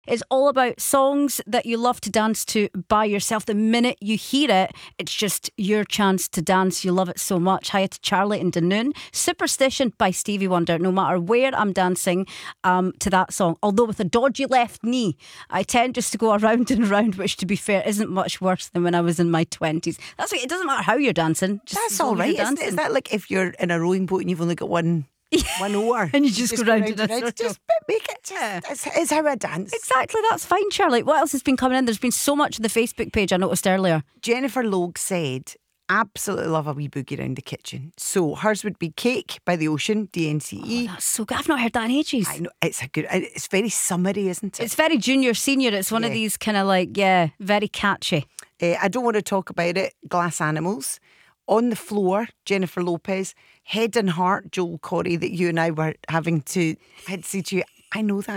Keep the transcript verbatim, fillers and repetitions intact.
It's all about songs that you love to dance to by yourself. The minute you hear it, it's just your chance to dance. You love it so much. Hiya to Charlie in Dunoon. Superstition by Stevie Wonder. No matter where I'm dancing um, to that song, although with a dodgy left knee, I tend just to go around and around, which to be fair isn't much worse than when I was in my twenties. That's what, it doesn't matter how you're dancing. Just That's all right. Isn't it? Is that like if you're in a rowing boat and you've only got one one oar and you just, just go round in a circle? Just make it. Just, yeah. it's, it's how I dance. Exactly. That's fine, Charlie. What else has been coming in? There's been so much on the Facebook page I noticed earlier. Jennifer Logue said, absolutely love a wee boogie around the kitchen. So hers would be Cake by the Ocean, D N C E. Oh, that's so good. I've not heard that in ages. I know. It's a good. It's very summery, isn't it? It's very junior senior. It's one yeah. of these kind of like yeah, very catchy. Uh, I don't want to talk about it. Glass Animals. On the Floor, Jennifer Lopez. Head and Heart, Joel Corey, that you and I were having to. I'd say to you, I know that.